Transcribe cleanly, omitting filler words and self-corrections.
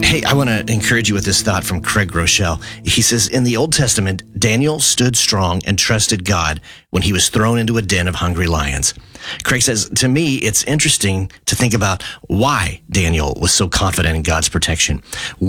Hey, I want to encourage you with this thought from Craig Groeschel. He says, in the Old Testament, Daniel stood strong and trusted God when he was thrown into a den of hungry lions. Craig says, to me, it's interesting to think about why Daniel was so confident in God's protection.